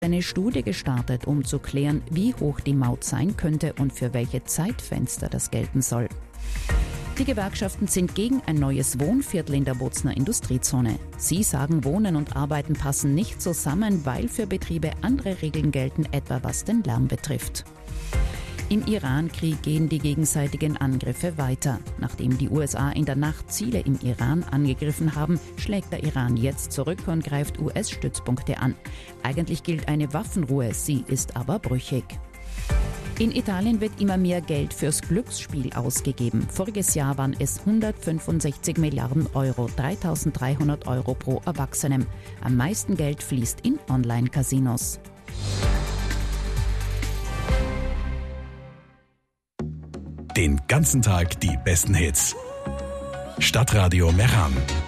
eine Studie gestartet, um zu klären, wie hoch die Maut sein könnte und für welche Zeitfenster das gelten soll. Die Gewerkschaften sind gegen ein neues Wohnviertel in der Bozner Industriezone. Sie sagen, Wohnen und Arbeiten passen nicht zusammen, weil für Betriebe andere Regeln gelten, etwa was den Lärm betrifft. Im Irankrieg gehen die gegenseitigen Angriffe weiter. Nachdem die USA in der Nacht Ziele im Iran angegriffen haben, schlägt der Iran jetzt zurück und greift US-Stützpunkte an. Eigentlich gilt eine Waffenruhe, sie ist aber brüchig. In Italien wird immer mehr Geld fürs Glücksspiel ausgegeben. Voriges Jahr waren es 165 Milliarden Euro, 3.300 Euro pro Erwachsenem. Am meisten Geld fließt in Online-Casinos. Den ganzen Tag die besten Hits. Stadtradio Meran.